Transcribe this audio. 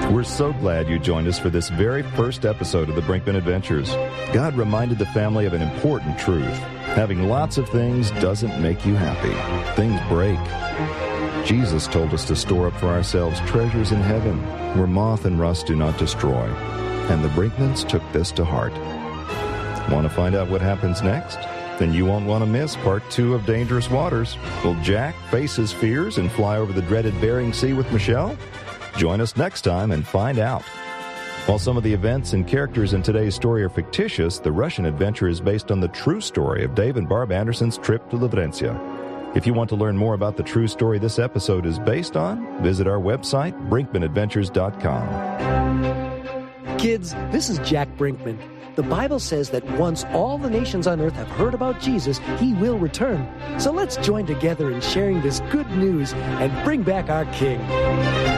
We're so glad you joined us for this very first episode of the Brinkman Adventures. God reminded the family of an important truth. Having lots of things doesn't make you happy. Things break. Jesus told us to store up for ourselves treasures in heaven, where moth and rust do not destroy. And the Brinkmans took this to heart. Want to find out what happens next? Then you won't want to miss Part 2 of Dangerous Waters. Will Jack face his fears and fly over the dreaded Bering Sea with Michelle? Join us next time and find out. While some of the events and characters in today's story are fictitious, the Russian adventure is based on the true story of Dave and Barb Anderson's trip to Lovrencia. If you want to learn more about the true story this episode is based on, visit our website, brinkmanadventures.com. Kids, this is Jack Brinkman. The Bible says that once all the nations on earth have heard about Jesus, he will return. So let's join together in sharing this good news and bring back our King.